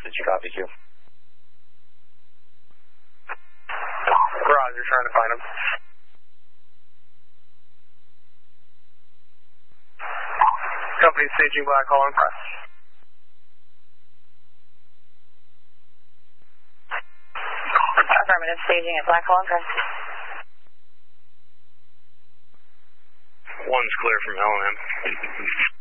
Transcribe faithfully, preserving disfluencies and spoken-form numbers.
Did you copy, Q? Roger, trying to find him. Company staging Black Hole in press. Affirmative, staging at Black Hole in press. One's clear from L and M.